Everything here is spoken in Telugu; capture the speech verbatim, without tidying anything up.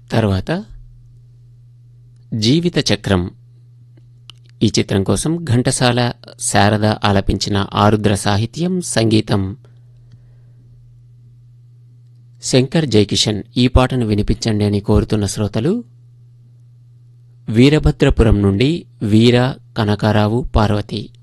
తర్వాత జీవిత చక్రం ఈ చిత్రం కోసం ఘంటసాల శారద ఆలపించిన ఆరుద్ర సాహిత్యం, సంగీతం శంకర్ జైకిషన్. ఈ పాటను వినిపించండి అని కోరుతున్న శ్రోతలు వీరభద్రపురం నుండి వీర కనకారావు, పార్వతి.